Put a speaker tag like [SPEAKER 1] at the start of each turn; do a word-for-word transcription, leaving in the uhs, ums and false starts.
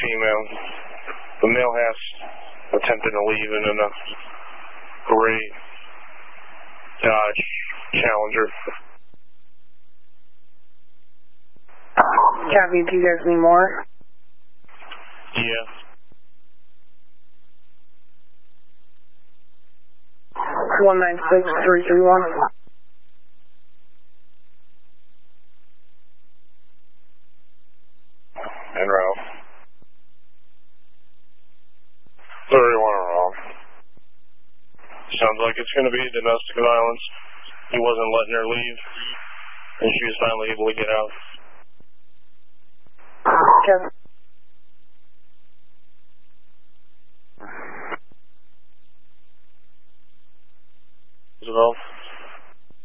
[SPEAKER 1] female. The male has attempted to leave in a gray Dodge Challenger.
[SPEAKER 2] Copy, do you guys need more?
[SPEAKER 1] Yeah.
[SPEAKER 2] one nine six three three one.
[SPEAKER 1] En route. thirty-one wrong. Sounds like it's going to be domestic violence. He wasn't letting her leave, and she was finally able to get out.
[SPEAKER 2] Kevin.
[SPEAKER 1] Is it off?